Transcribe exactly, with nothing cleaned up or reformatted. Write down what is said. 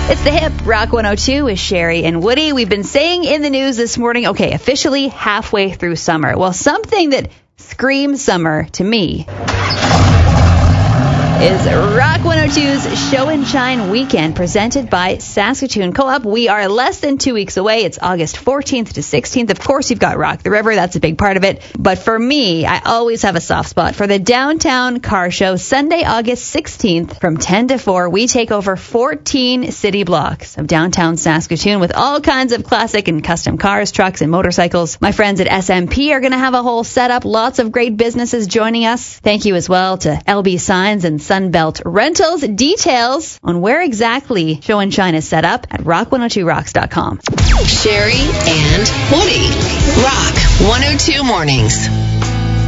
It's the hip Rock one oh two with Sherry and Woody. We've been saying in the news this morning, okay, officially halfway through summer. Well, something that screams summer to me is Rock one oh two's Show and Shine Weekend presented by Saskatoon Co-op. We are less than two weeks away. It's August fourteenth to sixteenth. Of course, you've got Rock the River. That's a big part of it. But for me, I always have a soft spot for the Downtown Car Show. Sunday, August sixteenth from ten to four, we take over fourteen city blocks of downtown Saskatoon with all kinds of classic and custom cars, trucks, and motorcycles. My friends at S M P are going to have a whole setup. Lots of great businesses joining us. Thank you as well to L B Signs and Sunbelt Rentals. Details on where exactly Show and Shine is set up at rock one oh two rocks dot com. Sherry and Woody. Rock one oh two Mornings.